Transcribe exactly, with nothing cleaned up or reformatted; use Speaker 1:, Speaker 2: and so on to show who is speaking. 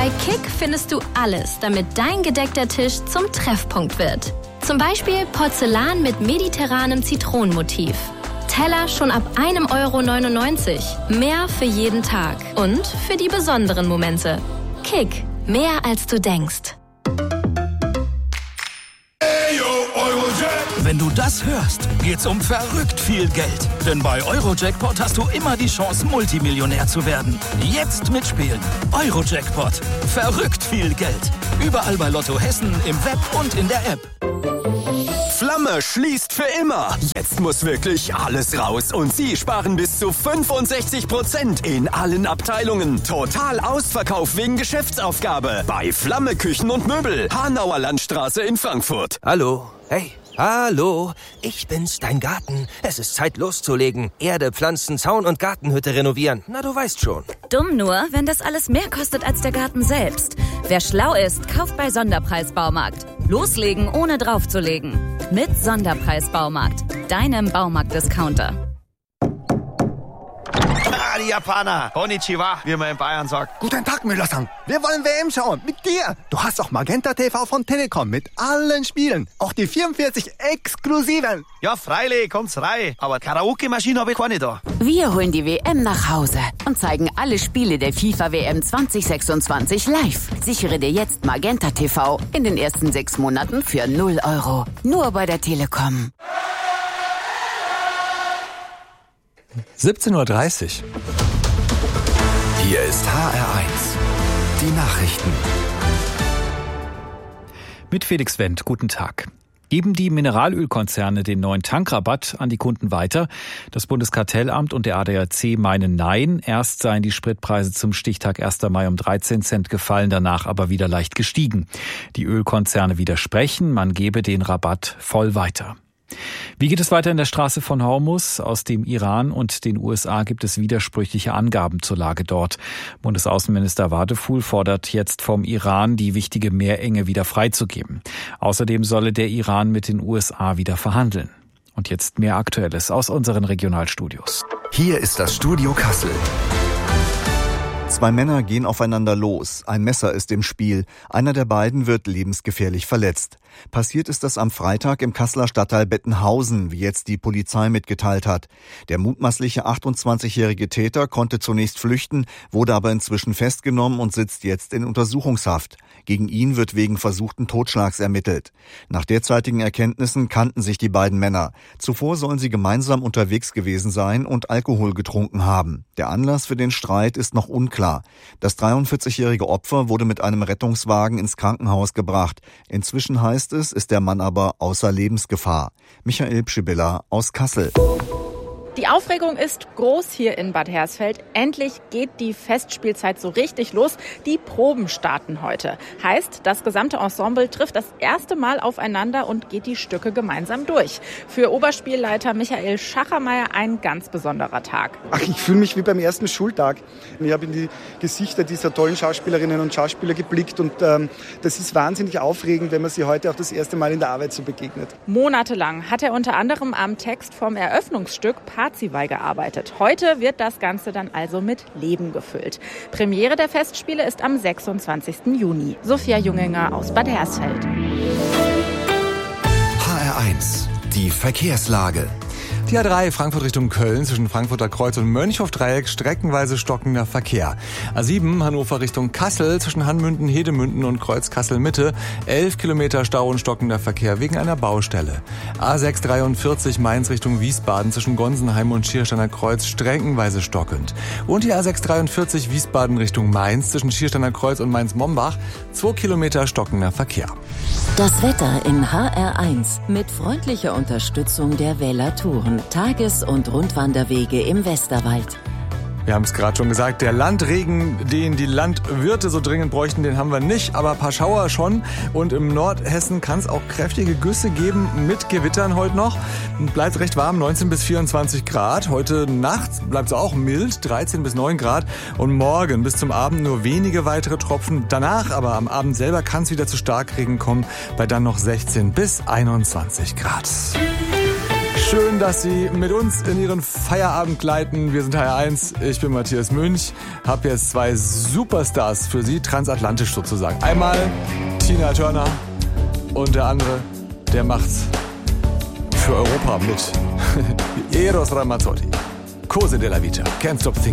Speaker 1: Bei Kick findest du alles, damit dein gedeckter Tisch zum Treffpunkt wird. Zum Beispiel Porzellan mit mediterranem Zitronenmotiv. Teller schon ab einem Euro neunundneunzig. Mehr für jeden Tag und für die besonderen Momente. Kick, mehr als du denkst.
Speaker 2: Wenn du das hörst, geht's um verrückt viel Geld. Denn bei Eurojackpot hast du immer die Chance, Multimillionär zu werden. Jetzt mitspielen. Eurojackpot. Verrückt viel Geld. Überall bei Lotto Hessen, im Web und in der App.
Speaker 3: Flamme schließt für immer. Jetzt muss wirklich alles raus und Sie sparen bis zu fünfundsechzig Prozent in allen Abteilungen. Total Ausverkauf wegen Geschäftsaufgabe. Bei Flamme Küchen und Möbel. Hanauer Landstraße in Frankfurt.
Speaker 4: Hallo. Hey. Hallo, ich bin's, dein Garten. Es ist Zeit loszulegen. Erde, Pflanzen, Zaun und Gartenhütte renovieren. Na, du weißt schon.
Speaker 5: Dumm nur, wenn das alles mehr kostet als der Garten selbst. Wer schlau ist, kauft bei Sonderpreis-Baumarkt. Loslegen, ohne draufzulegen. Mit Sonderpreis-Baumarkt. Deinem Baumarkt-Discounter.
Speaker 6: Ah, die Japaner. Konnichiwa, wie man in Bayern sagt.
Speaker 7: Guten Tag, Müller-san. Wir wollen W M schauen. Mit dir. Du hast auch Magenta T V von Telekom mit allen Spielen. Auch die vierundvierzig exklusiven.
Speaker 6: Ja, freilich, kommt's rein. Aber Karaoke-Maschine habe ich keine da.
Speaker 8: Wir holen die W M nach Hause und zeigen alle Spiele der FIFA W M zwanzig sechsundzwanzig live. Sichere dir jetzt Magenta T V in den ersten sechs Monaten für null Euro. Nur bei der Telekom.
Speaker 9: siebzehn Uhr dreißig.
Speaker 10: Hier ist H R eins. Die Nachrichten.
Speaker 9: Mit Felix Wendt, guten Tag. Geben die Mineralölkonzerne den neuen Tankrabatt an die Kunden weiter? Das Bundeskartellamt und der A D A C meinen nein. Erst seien die Spritpreise zum Stichtag erster Mai um dreizehn Cent gefallen, danach aber wieder leicht gestiegen. Die Ölkonzerne widersprechen, man gebe den Rabatt voll weiter. Wie geht es weiter in der Straße von Hormuz? Aus dem Iran und den U S A gibt es widersprüchliche Angaben zur Lage dort. Bundesaußenminister Wadeful fordert jetzt vom Iran, die wichtige Meerenge wieder freizugeben. Außerdem solle der Iran mit den U S A wieder verhandeln. Und jetzt mehr Aktuelles aus unseren Regionalstudios.
Speaker 10: Hier ist das Studio Kassel.
Speaker 11: Zwei Männer gehen aufeinander los. Ein Messer ist im Spiel. Einer der beiden wird lebensgefährlich verletzt. Passiert ist das am Freitag im Kasseler Stadtteil Bettenhausen, wie jetzt die Polizei mitgeteilt hat. Der mutmaßliche achtundzwanzigjährige Täter konnte zunächst flüchten, wurde aber inzwischen festgenommen und sitzt jetzt in Untersuchungshaft. Gegen ihn wird wegen versuchten Totschlags ermittelt. Nach derzeitigen Erkenntnissen kannten sich die beiden Männer. Zuvor sollen sie gemeinsam unterwegs gewesen sein und Alkohol getrunken haben. Der Anlass für den Streit ist noch unklar. Das dreiundvierzigjährige Opfer wurde mit einem Rettungswagen ins Krankenhaus gebracht. Inzwischen heißt es, ist der Mann aber außer Lebensgefahr. Michael Pschibilla aus Kassel.
Speaker 12: Die Aufregung ist groß hier in Bad Hersfeld. Endlich geht die Festspielzeit so richtig los. Die Proben starten heute. Heißt, das gesamte Ensemble trifft das erste Mal aufeinander und geht die Stücke gemeinsam durch. Für Oberspielleiter Michael Schachermeier ein ganz besonderer Tag.
Speaker 13: Ach, ich fühle mich wie beim ersten Schultag. Ich habe in die Gesichter dieser tollen Schauspielerinnen und Schauspieler geblickt und ähm, das ist wahnsinnig aufregend, wenn man sie heute auch das erste Mal in der Arbeit so begegnet.
Speaker 12: Monatelang hat er unter anderem am Text vom Eröffnungsstück Parzival gearbeitet. Heute wird das Ganze dann also mit Leben gefüllt. Premiere der Festspiele ist am sechsundzwanzigsten Juni. Sophia Junginger aus Bad Hersfeld.
Speaker 10: H R eins, die Verkehrslage.
Speaker 9: Die A drei Frankfurt Richtung Köln zwischen Frankfurter Kreuz und Mönchhof-Dreieck streckenweise stockender Verkehr. A sieben Hannover Richtung Kassel zwischen Hanmünden, Hedemünden und Kreuz Kassel-Mitte elf Kilometer Stau und stockender Verkehr wegen einer Baustelle. A sechs dreiundvierzig Mainz Richtung Wiesbaden zwischen Gonsenheim und Schiersteiner Kreuz streckenweise stockend. Und die A sechs dreiundvierzig Wiesbaden Richtung Mainz zwischen Schiersteiner Kreuz und Mainz-Mombach zwei Kilometer stockender Verkehr.
Speaker 8: Das Wetter in H R eins mit freundlicher Unterstützung der Wähler Touren. Tages- und Rundwanderwege im Westerwald.
Speaker 9: Wir haben es gerade schon gesagt, der Landregen, den die Landwirte so dringend bräuchten, den haben wir nicht, aber ein paar Schauer schon. Und im Nordhessen kann es auch kräftige Güsse geben mit Gewittern heute noch. Bleibt recht warm, neunzehn bis vierundzwanzig Grad. Heute Nacht bleibt es auch mild, dreizehn bis neun Grad. Und morgen bis zum Abend nur wenige weitere Tropfen. Danach aber am Abend selber kann es wieder zu Starkregen kommen, bei dann noch sechzehn bis einundzwanzig Grad.
Speaker 14: Schön, dass Sie mit uns in Ihren Feierabend gleiten. Wir sind H R eins, ich bin Matthias Münch, habe jetzt zwei Superstars für Sie, transatlantisch sozusagen. Einmal Tina Turner und der andere, der macht's für Europa mit. Eros Ramazzotti, Cose della Vita, Can't Stop Thinking.